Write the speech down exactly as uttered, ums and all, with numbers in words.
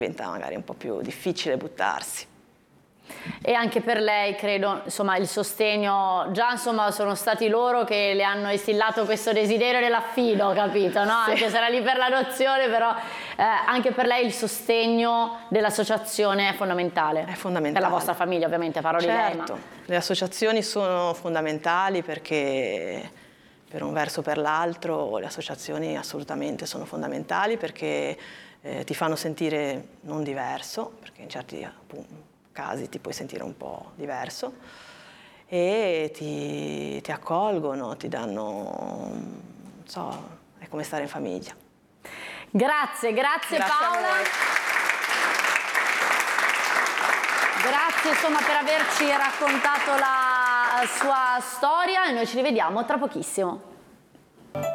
diventa magari un po' più difficile buttarsi. E anche per lei credo, insomma, il sostegno, già insomma sono stati loro che le hanno instillato questo desiderio dell'affido, capito, no? Sì. Anche se era lì per l'adozione, però eh, anche per lei il sostegno dell'associazione è fondamentale. È fondamentale. Per la vostra famiglia, ovviamente, parlo certo, di lei. Ma... le associazioni sono fondamentali perché per un verso o per l'altro le associazioni assolutamente sono fondamentali perché eh, ti fanno sentire non diverso, perché in certi appunto, casi ti puoi sentire un po' diverso e ti, ti accolgono, ti danno, non so, è come stare in famiglia. Grazie, grazie, grazie Paola. Grazie insomma per averci raccontato la sua storia e noi ci rivediamo tra pochissimo.